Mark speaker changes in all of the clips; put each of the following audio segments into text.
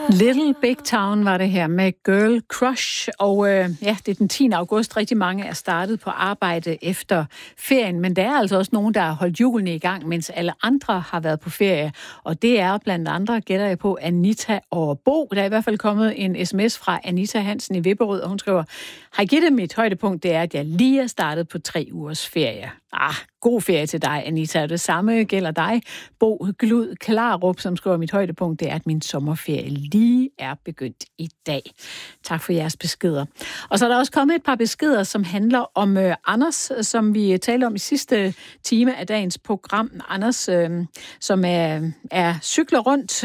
Speaker 1: Little Big Town var det her med Girl Crush, og det er den 10. august. Rigtig mange er startet på arbejde efter ferien, men der er altså også nogen, der har holdt hjulene i gang, mens alle andre har været på ferie. Og det er blandt andre, gætter jeg på, Anita og Bo. Der er i hvert fald kommet en sms fra Anita Hansen i Vipperød, og hun skriver: "Har I givet mit højdepunkt, det er, at jeg lige er startet på 3 ugers ferie." God ferie til dig, Anita. Det samme gælder dig, Bo Glud Klarup, som skriver: "Mit højdepunkt, det er, at min sommerferie lige er begyndt i dag." Tak for jeres beskeder. Og så er der også kommet et par beskeder, som handler om Anders, som vi talte om i sidste time af dagens program. Anders, som er cykler rundt,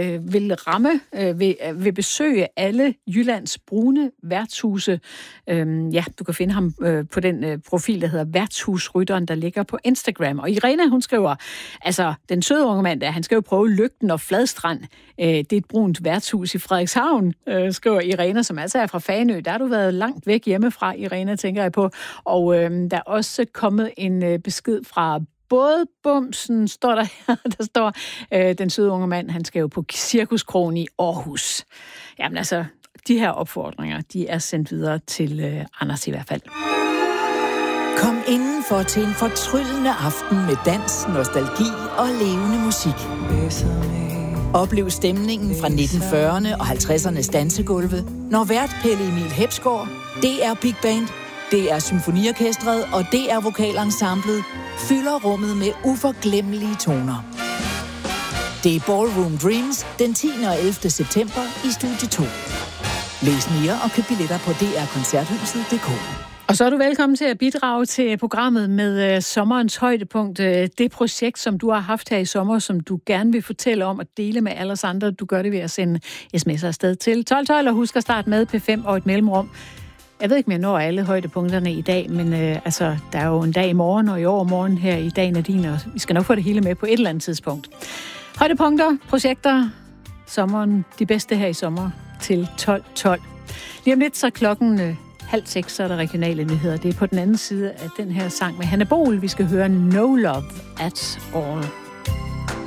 Speaker 1: vil besøge alle Jyllands brune værtshuse. Du kan finde ham på den profil, der hedder Værtshusrytteren, der ligger på Instagram. Og Irena, hun skriver, altså den søde unge mand der, han skal jo prøve Lygten og Fladstrand. Det er et brunt værtshus i Frederikshavn, skriver Irena, som altså er fra Fanø. Der har du været langt væk hjemmefra, Irena, tænker jeg på. Og der er også kommet en besked fra både Bumsen, står der her, der står, den søde unge mand, han skal jo på Cirkuskrogen i Aarhus. Jamen altså, de her opfordringer, de er sendt videre til Anders i hvert fald.
Speaker 2: Kom indenfor til en fortryllende aften med dans, nostalgi og levende musik. Oplev stemningen fra 1940'erne og 50'ernes dansegulve, når vært Pelle Emil Hepsgaard, DR Big Band, DR Symfoniorkestret og DR Vokalensemblet fylder rummet med uforglemmelige toner. Det er Ballroom Dreams den 10. og 11. september i Studie 2. Læs mere og køb billetter på drkoncerthuset.dk.
Speaker 1: Og så er du velkommen til at bidrage til programmet med sommerens højdepunkt. Det projekt, som du har haft her i sommer, som du gerne vil fortælle om og dele med alle os andre. Du gør det ved at sende sms'er afsted til 1212, og husk at starte med P5 og et mellemrum. Jeg ved ikke, om jeg når alle højdepunkterne i dag, men der er jo en dag i morgen og i overmorgen her i dagen af din, og vi skal nok få det hele med på et eller andet tidspunkt. Højdepunkter, projekter, sommeren, de bedste her i sommer til 1212. Lige om lidt så klokken 5:30, så er der regionale nyheder. Det er på den anden side af den her sang med Hanne Bol. Vi skal høre No Love at All.